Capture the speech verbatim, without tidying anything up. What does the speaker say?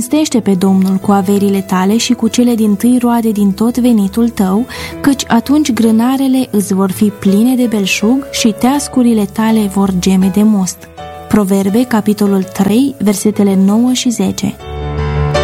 Cinstește pe Domnul cu averile tale și cu cele dintâi roade din tot venitul tău, căci atunci grânarele îți vor fi pline de belșug și teascurile tale vor geme de most. Proverbe, capitolul trei, versetele nouă și zece.